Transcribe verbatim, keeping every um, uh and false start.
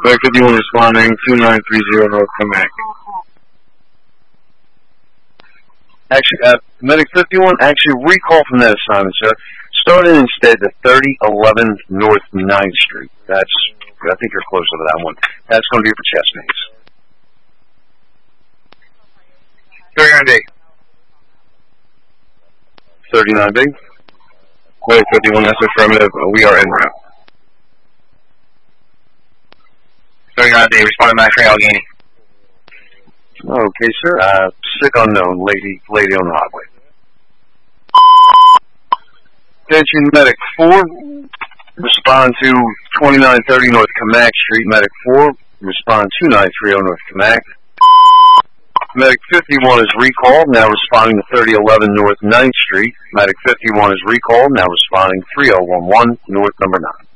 Medic fifty-one responding, two nine three zero North Kamak. Actually, uh, Medic fifty-one, actually recall from that assignment, sir. Started instead to thirty eleven North ninth Street. That's, I think you're closer to that one. That's going to be for chest mates. thirty-nine B. thirty-nine B. Medic fifty-one, that's affirmative. We are en route. thirty-nine B, responding back for Allegheny. Okay, sir. Uh, sick unknown, lady, lady on the highway. Attention, Medic four. Respond to twenty-nine thirty North Kamak Street. Medic four. Respond two nine three zero North Kamak. Medic fifty-one is recalled, now responding to thirty eleven North ninth Street. Medic fifty-one is recalled, now responding three oh one one North number nine.